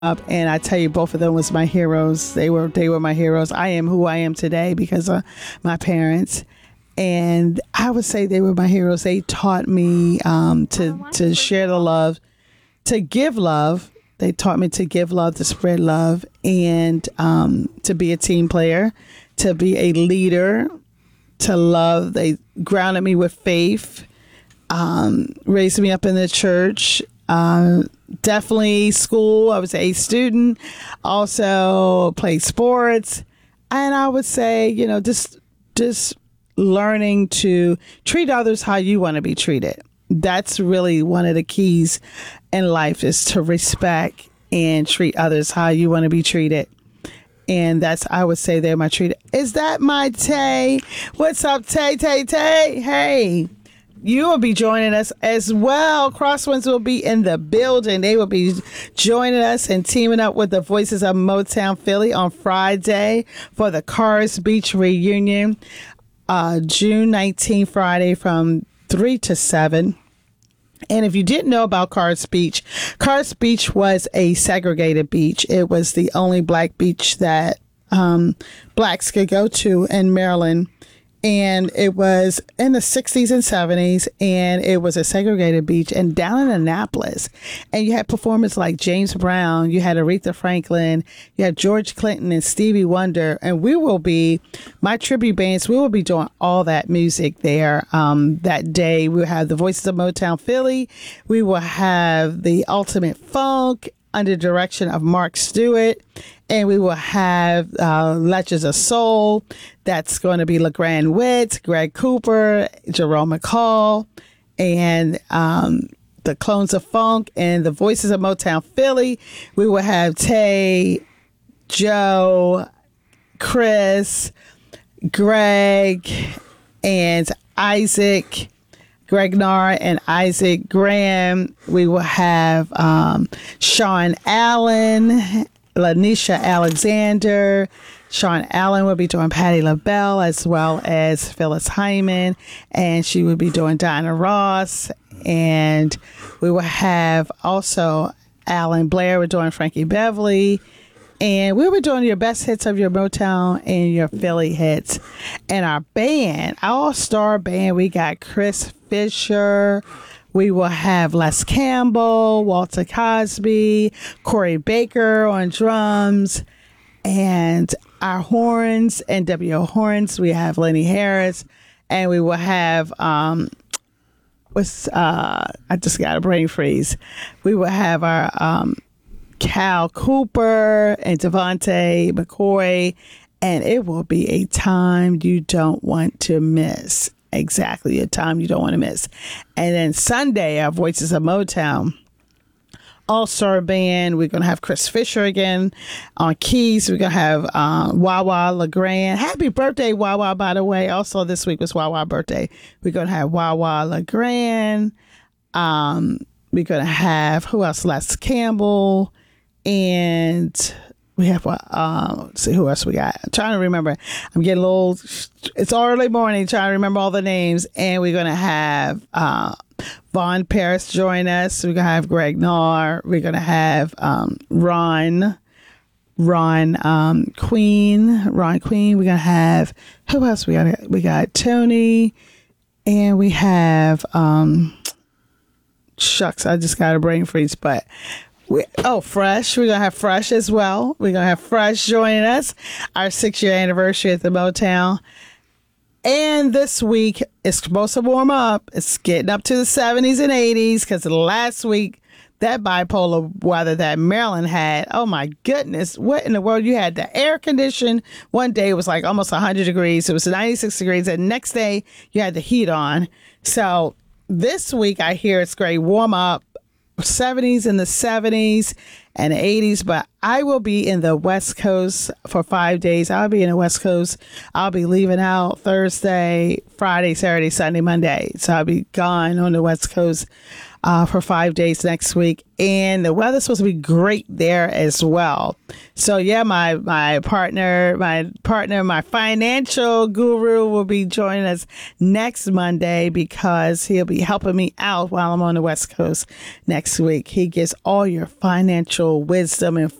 up, and I tell you, both of them was my heroes. They were my heroes. I am who I am today because of my parents, and I would say they were my heroes. They taught me to share the love, to give love. They taught me to give love, to spread love, and to be a team player, to be a leader, to love. They grounded me with faith, raised me up in the church. Definitely school. I was a student. Also played sports, and I would say, just learning to treat others how you want to be treated. That's really one of the keys in life, is to respect and treat others how you want to be treated. And that's, I would say, they're my treat. Is that my Tay? What's up, Tay? Hey. You will be joining us as well. Crosswinds will be in the building. They will be joining us and teaming up with the Voices of Motown Philly on Friday for the Cars Beach reunion, June 19th, Friday from 3 to 7. And if you didn't know about Cars Beach was a segregated beach. It was the only black beach that blacks could go to in Maryland. And it was in the 60s and 70s, and it was a segregated beach. And down in Annapolis, and you had performers like James Brown, you had Aretha Franklin, you had George Clinton and Stevie Wonder. And my tribute bands, we will be doing all that music there that day. We'll have the Voices of Motown Philly. We will have the Ultimate Funk under direction of Mark Stewart. And we will have Legends of Soul. That's going to be LeGrand Witt, Greg Cooper, Jerome McCall, and the Clones of Funk, and the Voices of Motown Philly. We will have Tay, Joe, Chris, Greg, and Isaac. Greg Narr and Isaac Graham. We will have Sean Allen, Lanisha Alexander. Sean Allen will be doing Patti LaBelle, as well as Phyllis Hyman, and she will be doing Diana Ross. And we will have also Alan Blair. We're doing Frankie Beverly. And we were doing your best hits of your Motown and your Philly hits. And our band, our all-star band, we got Chris Fisher. We will have Les Campbell, Walter Cosby, Corey Baker on drums. And our horns, NWO horns, we have Lenny Harris. And we will have, I just got a brain freeze. We will have our... Cal Cooper and Devontae McCoy, and it will be a time you don't want to miss. Exactly, a time you don't want to miss. And then Sunday, our Voices of Motown all-star band. We're going to have Chris Fisher again on keys. We're going to have Wawa LeGrand. Happy birthday, Wawa, by the way. Also, this week was Wawa's birthday. We're going to have Wawa LeGrand. We're going to have, who else? Les Campbell. And we have, let's see who else we got. I'm trying to remember. I'm getting a little, it's early morning, trying to remember all the names. And we're going to have Vaughn Paris join us. We're going to have Greg Narr. We're going to have Ron Queen. We're going to have, who else we got? We got Tony. And we have, shucks, I just got a brain freeze, but Fresh. We're going to have Fresh as well. We're going to have Fresh joining us, our 6-year anniversary at the Motown. And this week, it's supposed to warm up. It's getting up to the 70s and 80s, because last week, that bipolar weather that Maryland had, oh my goodness, what in the world? You had the air condition. One day it was like almost 100 degrees. It was 96 degrees. And next day, you had the heat on. So this week, I hear it's great warm up. 70s in the 70s and 80s, but I will be in the West Coast for 5 days. I'll be in the West Coast. I'll be leaving out Thursday, Friday, Saturday, Sunday, Monday. So I'll be gone on the West Coast for 5 days next week, and the weather's supposed to be great there as well. So yeah, my partner, my financial guru will be joining us next Monday because he'll be helping me out while I'm on the West Coast next week. He gets all your financial wisdom and